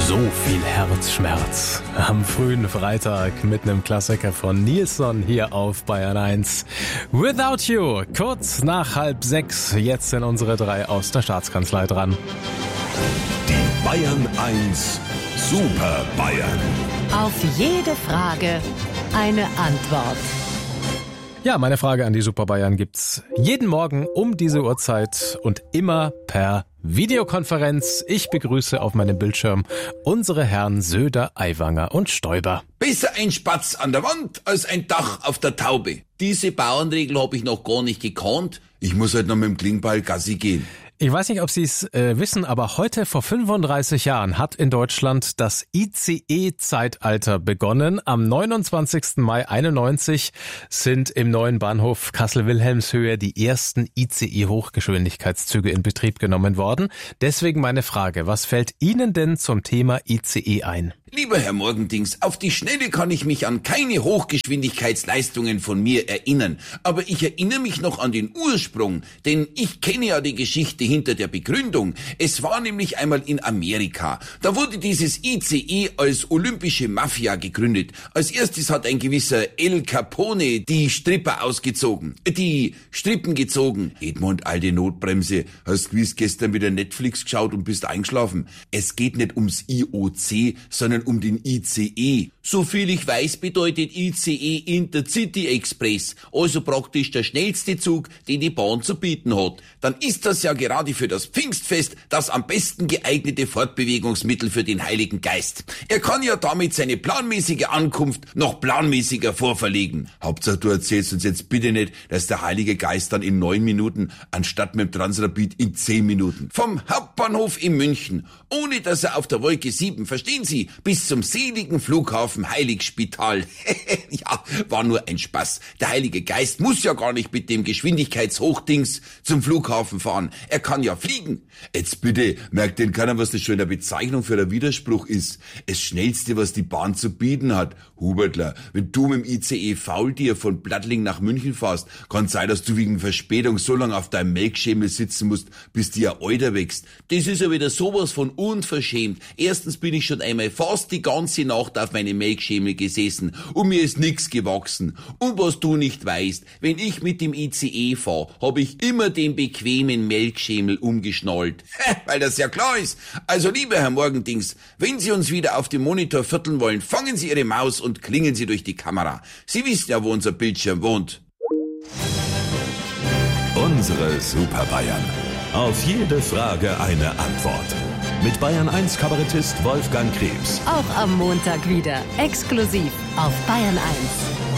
So viel Herzschmerz am frühen Freitag mit einem Klassiker von Nilsson hier auf Bayern 1. Without You, kurz nach 5:30, jetzt sind unsere 3 aus der Staatskanzlei dran. Die Bayern 1 Super Bayern. Auf jede Frage eine Antwort. Ja, meine Frage an die Super Bayern gibt's jeden Morgen um diese Uhrzeit und immer per Videokonferenz. Ich begrüße auf meinem Bildschirm unsere Herren Söder, Aiwanger und Stoiber. Besser ein Spatz an der Wand als ein Dach auf der Taube. Diese Bauernregel habe ich noch gar nicht gekannt. Ich muss halt noch mit dem Klingbeil Gassi gehen. Ich weiß nicht, ob Sie es wissen, aber heute vor 35 Jahren hat in Deutschland das ICE-Zeitalter begonnen. Am 29. Mai 91 sind im neuen Bahnhof Kassel-Wilhelmshöhe die ersten ICE-Hochgeschwindigkeitszüge in Betrieb genommen worden. Deswegen meine Frage, was fällt Ihnen denn zum Thema ICE ein? Lieber Herr Morgendings, auf die Schnelle kann ich mich an keine Hochgeschwindigkeitsleistungen von mir erinnern. Aber ich erinnere mich noch an den Ursprung, denn ich kenne ja die Geschichte hinter der Begründung. Es war nämlich einmal in Amerika. Da wurde dieses ICE als olympische Mafia gegründet. Als erstes hat ein gewisser El Capone die Strippen gezogen. Edmund, alte Notbremse, hast gewiss gestern wieder Netflix geschaut und bist eingeschlafen. Es geht nicht ums IOC, sondern um den ICE. Soviel ich weiß, bedeutet ICE Intercity Express, also praktisch der schnellste Zug, den die Bahn zu bieten hat. Dann ist das ja gerade für das Pfingstfest das am besten geeignete Fortbewegungsmittel für den Heiligen Geist. Er kann ja damit seine planmäßige Ankunft noch planmäßiger vorverlegen. Hauptsache du erzählst uns jetzt bitte nicht, dass der Heilige Geist dann in 9 Minuten anstatt mit dem Transrapid in 10 Minuten vom Hauptbahnhof in München, ohne dass er auf der Wolke 7, verstehen Sie, bis zum seligen Flughafen Heiligspital. Ja, war nur ein Spaß. Der Heilige Geist muss ja gar nicht mit dem Geschwindigkeitshochdings zum Flughafen fahren. Er kann ja fliegen. Jetzt bitte, merkt denn keiner, was das schon eine Bezeichnung für ein Widerspruch ist. Das Schnellste, was die Bahn zu bieten hat. Hubertler, wenn du mit dem ICE Faultier von Plattling nach München fährst, kann sein, dass du wegen Verspätung so lange auf deinem Melkschemel sitzen musst, bis dir ein Alter wächst. Das ist ja wieder sowas von unverschämt. Erstens bin ich schon einmal fast die ganze Nacht auf meine Melkschemel gesessen und mir ist nix gewachsen. Und was du nicht weißt, wenn ich mit dem ICE fahre, habe ich immer den bequemen Melkschemel umgeschnallt. Weil das ja klar ist. Also lieber Herr Morgendings, wenn Sie uns wieder auf dem Monitor vierteln wollen, fangen Sie Ihre Maus und klingeln Sie durch die Kamera. Sie wissen ja, wo unser Bildschirm wohnt. Unsere Super Bayern. Auf jede Frage eine Antwort. Mit Bayern 1 Kabarettist Wolfgang Krebs. Auch am Montag wieder, exklusiv auf Bayern 1.